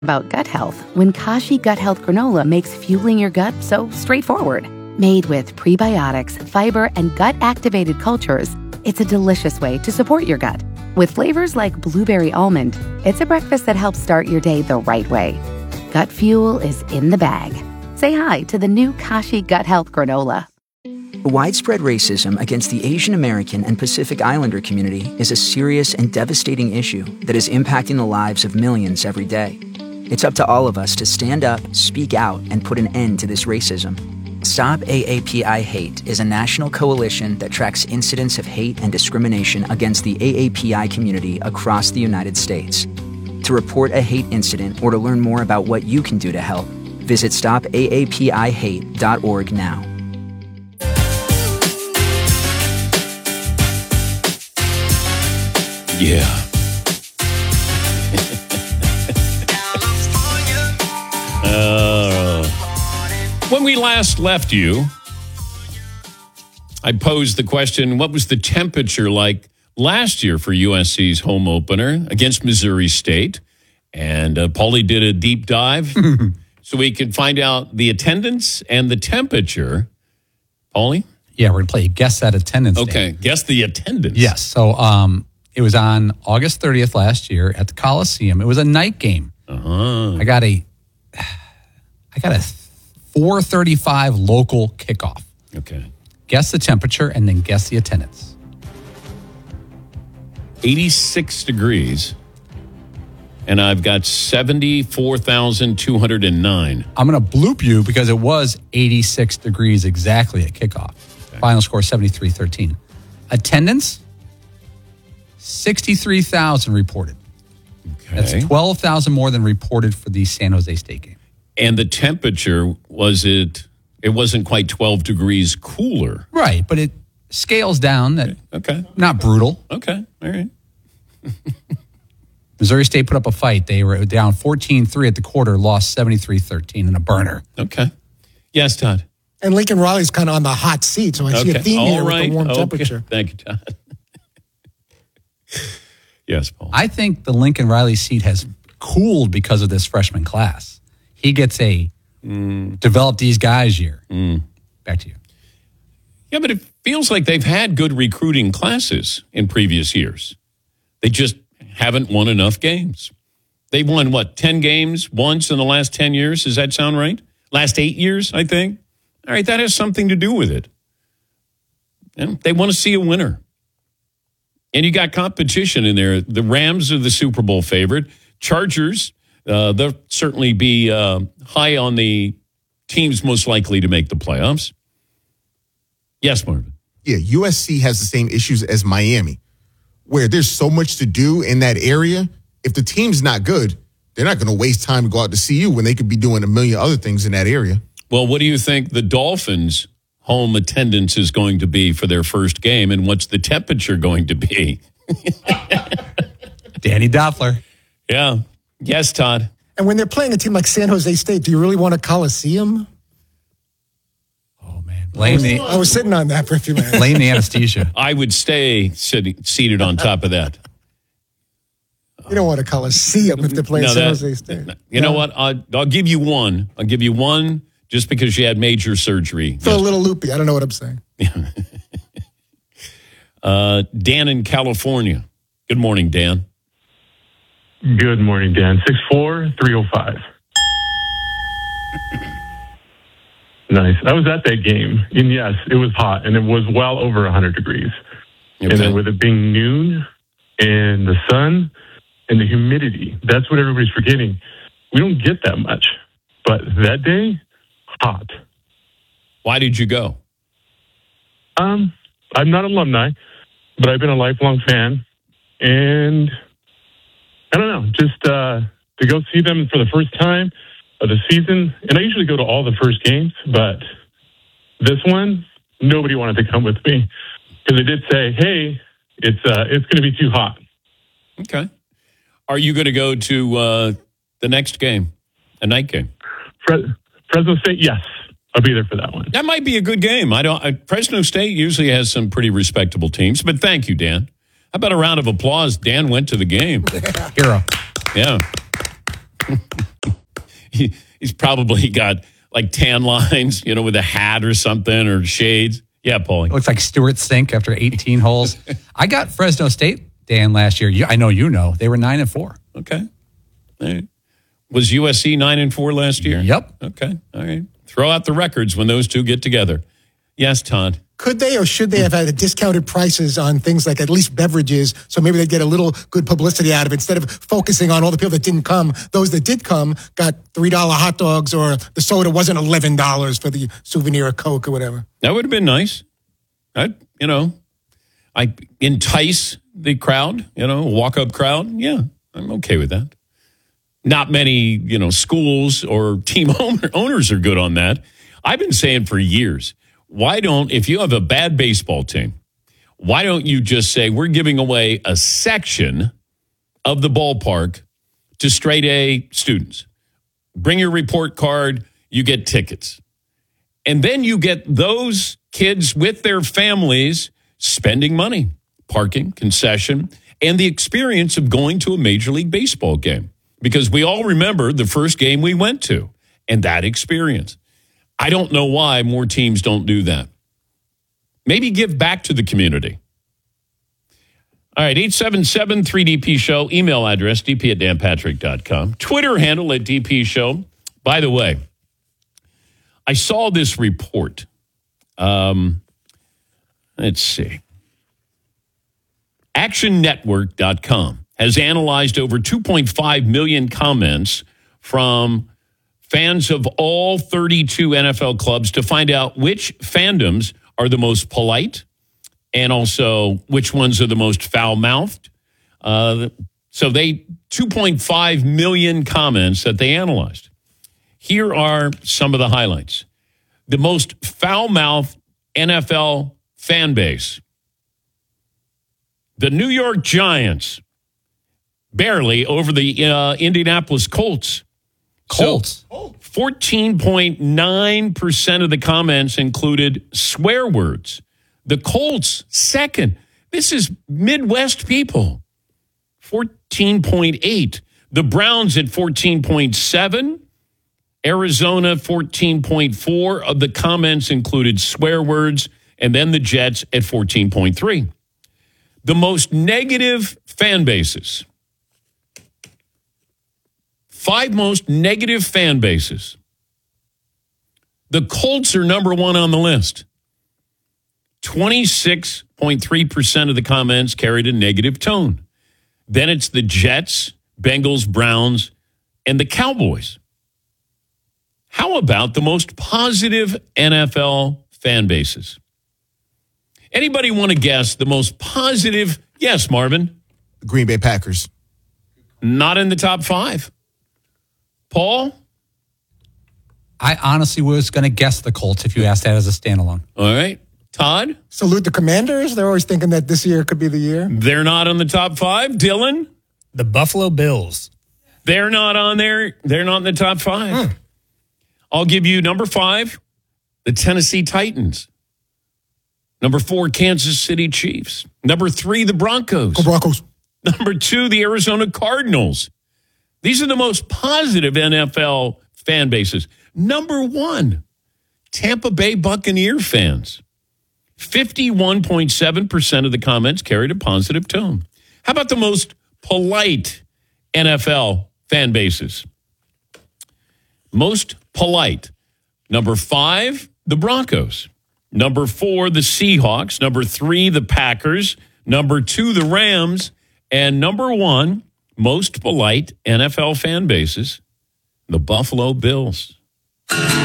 about gut health when Kashi Gut Health Granola makes fueling your gut so straightforward. Made with prebiotics, fiber, and gut-activated cultures, it's a delicious way to support your gut. With flavors like blueberry almond, it's a breakfast that helps start your day the right way. Gut fuel is in the bag. Say hi to the new Kashi Gut Health Granola. Widespread racism against the Asian American and Pacific Islander community is a serious and devastating issue that is impacting the lives of millions every day. It's up to all of us to stand up, speak out, and put an end to this racism. Stop AAPI Hate is a national coalition that tracks incidents of hate and discrimination against the AAPI community across the United States. To report a hate incident or to learn more about what you can do to help, visit stopaapihate.org now. Yeah. When we last left you, I posed the question, what was the temperature like last year for USC's home opener against Missouri State? And Paulie did a deep dive so we could find out the attendance and the temperature. Paulie? Yeah, we're going to play Guess That Attendance Day. Okay, guess the attendance. Yes, so it was on August 30th last year at the Coliseum. It was a night game. Uh-huh. I got a 4:35 local kickoff. Okay. Guess the temperature and then guess the attendance. 86 degrees. And I've got 74,209. I'm going to bloop you because it was 86 degrees exactly at kickoff. Okay. Final score 73-13. Attendance 63,000 reported. Okay. That's 12,000 more than reported for the San Jose State game. And the temperature, it wasn't quite 12 degrees cooler. Right, but it scales down. Okay. Not brutal. Okay, all right. Missouri State put up a fight. They were down 14-3 at the quarter, lost 73-13 in a burner. Okay. Yes, Todd. And Lincoln Riley's kind of on the hot seat, so I see a theme here with the warm temperature. Thank you, Todd. Yes, Paul. I think the Lincoln Riley seat has cooled because of this freshman class. He gets a develop these guys year. Back to you. Yeah, but it feels like they've had good recruiting classes in previous years. They just haven't won enough games. They've won, 10 games once in the last 10 years? Does that sound right? Last 8 years, I think. All right, that has something to do with it. And they want to see a winner. And you got competition in there. The Rams are the Super Bowl favorite. Chargers, they'll certainly be high on the teams most likely to make the playoffs. Yes, Marvin. Yeah, USC has the same issues as Miami, where there's so much to do in that area. If the team's not good, they're not going to waste time to go out to see you when they could be doing a million other things in that area. Well, what do you think the Dolphins' home attendance is going to be for their first game, and what's the temperature going to be? Danny Doppler. Yeah. Yes, Todd. And when they're playing a team like San Jose State, do you really want a Coliseum? Oh, man. I was sitting on that for a few minutes. Blame the anesthesia. I would stay seated on top of that. You don't want a Coliseum if they're playing San Jose State. You know what? I'll give you one. I'll give you one just because you had major surgery. Feel a little loopy. I don't know what I'm saying. Dan in California. Good morning, Dan. Good morning, Dan. 6'4", 305. Nice. I was at that game, and yes, it was hot, and it was well over 100 degrees. Okay. And then with it being noon and the sun and the humidity, that's what everybody's forgetting. We don't get that much. But that day, hot. Why did you go? I'm not alumni, but I've been a lifelong fan. And I don't know, just to go see them for the first time of the season. And I usually go to all the first games, but this one, nobody wanted to come with me because they did say, hey, it's going to be too hot. Okay. Are you going to go to the next game, a night game? Fresno State, yes. I'll be there for that one. That might be a good game. Fresno State usually has some pretty respectable teams, but thank you, Dan. How about a round of applause? Dan went to the game. Hero. Yeah. he's probably got like tan lines, with a hat or something or shades. Yeah, Paulie. It looks like Stuart Sink after 18 holes. I got Fresno State, Dan, last year. I know they were 9-4. Okay. All right. Was USC 9-4 last year? Yep. Okay. All right. Throw out the records when those two get together. Yes, Todd. Could they or should they have had discounted prices on things like at least beverages, so maybe they'd get a little good publicity out of it instead of focusing on all the people that didn't come? Those that did come got $3 hot dogs, or the soda wasn't $11 for the souvenir of Coke or whatever. That would have been nice. I entice the crowd, walk-up crowd. Yeah, I'm okay with that. Not many, schools or team owners are good on that. I've been saying for years, if you have a bad baseball team, why don't you just say, we're giving away a section of the ballpark to straight A students? Bring your report card, you get tickets. And then you get those kids with their families spending money, parking, concession, and the experience of going to a Major League Baseball game. Because we all remember the first game we went to and that experience. I don't know why more teams don't do that. Maybe give back to the community. All right, 877-3DP Show. Email address, dp@danpatrick.com. Twitter handle @DP Show. By the way, I saw this report. Let's see. ActionNetwork.com has analyzed over 2.5 million comments from fans of all 32 NFL clubs to find out which fandoms are the most polite and also which ones are the most foul-mouthed. So 2.5 million comments that they analyzed. Here are some of the highlights. The most foul-mouthed NFL fan base. The New York Giants, barely over the Indianapolis Colts. Colts. So 14.9% of the comments included swear words. The Colts, second. This is Midwest people. 14.8. The Browns at 14.7. Arizona, 14.4 of the comments included swear words. And then the Jets at 14.3. The most negative fan bases. 5 most negative fan bases. The Colts are number 1 on the list. 26.3% of the comments carried a negative tone. Then it's the Jets, Bengals, Browns, and the Cowboys. How about the most positive NFL fan bases? Anybody want to guess the most positive? Yes, Marvin. The Green Bay Packers. Not in the top 5. Paul? I honestly was going to guess the Colts if you asked that as a standalone. All right. Todd? Salute the Commanders. They're always thinking that this year could be the year. They're not on the top 5. Dylan? The Buffalo Bills. They're not on there. They're not in the top 5. I'll give you number 5, the Tennessee Titans. Number 4, Kansas City Chiefs. Number 3, the Broncos. Go Broncos. Number 2, the Arizona Cardinals. These are the most positive NFL fan bases. Number 1, Tampa Bay Buccaneer fans. 51.7% of the comments carried a positive tone. How about the most polite NFL fan bases? Most polite. Number 5, the Broncos. Number 4, the Seahawks. Number 3, the Packers. Number 2, the Rams. And number 1, most polite NFL fan bases, the Buffalo Bills.